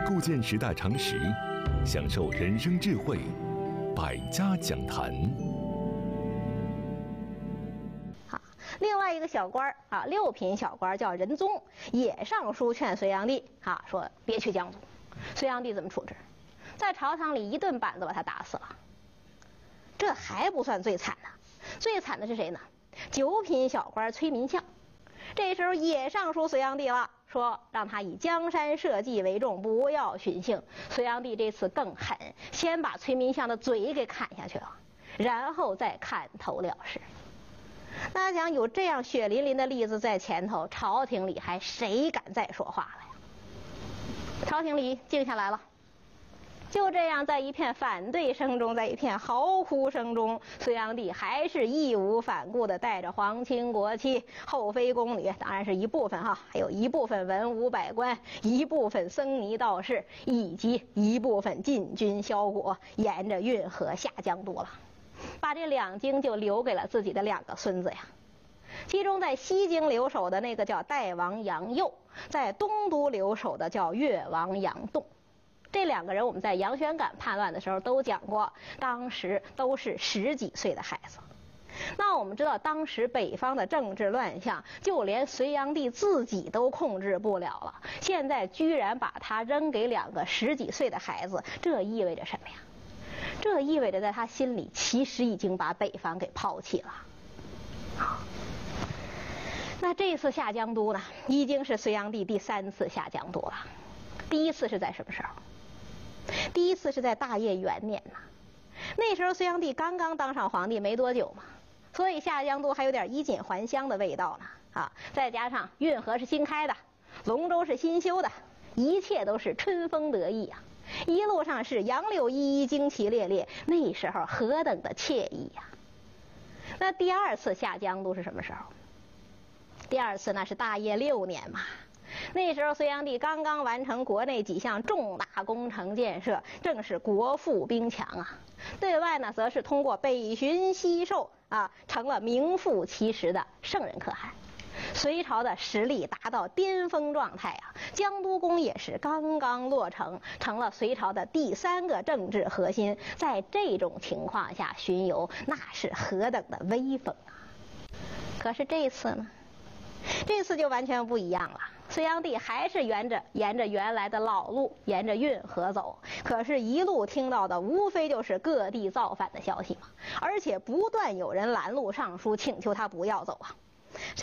构建时代常识，享受人生智慧，百家讲坛。 好，另外一个小官啊，六品小官叫仁宗，也上书劝隋炀帝说别去江都。隋炀帝怎么处置？在朝堂里一顿板子把他打死了。这还不算最惨的，最惨的是谁呢？九品小官崔民相，这时候也上书隋炀帝了，说让他以江山社稷为重，不要徇幸。隋炀帝这次更狠，先把崔民相的嘴给砍下去了，然后再砍头了事。大家想，有这样血淋淋的例子在前头，朝廷里还谁敢再说话了呀？朝廷里静下来了。就这样，在一片反对声中，在一片嚎哭声中，隋炀帝还是义无反顾地带着皇亲国戚、后妃宫女，当然是一部分还有一部分文武百官，一部分僧尼道士，以及一部分禁军骁国，沿着运河下江都了。把这两京就留给了自己的两个孙子呀。其中在西京留守的那个叫代王杨佑，在东都留守的叫越王杨栋。这两个人我们在杨玄感叛乱的时候都讲过，当时都是10几岁的孩子。那我们知道当时北方的政治乱象，就连隋炀帝自己都控制不了了，现在居然把他扔给两个10几岁的孩子，这意味着什么呀？这意味着在他心里其实已经把北方给抛弃了。那这次下江都呢，已经是隋炀帝第3次下江都了。第一次是在什么时候？第一次是在大业元年呢。那时候隋炀帝刚刚当上皇帝没多久嘛，所以下江都还有点衣锦还乡的味道呢。再加上运河是新开的，龙舟是新修的，一切都是春风得意啊。一路上是杨柳依依，旌旗猎猎，那时候何等的惬意呀！那第二次下江都是什么时候？第二次那是大业6年嘛。那时候隋炀帝刚刚完成国内几项重大工程建设，正是国富兵强啊。对外呢，则是通过北巡西狩成了名副其实的圣人可汗。隋朝的实力达到巅峰状态啊，江都宫也是刚刚落成，成了隋朝的第3个政治核心。在这种情况下巡游，那是何等的威风啊！可是这次呢？这次就完全不一样了。隋炀帝还是沿着原来的老路，沿着运河走，可是一路听到的无非就是各地造反的消息嘛，而且不断有人拦路上书请求他不要走啊。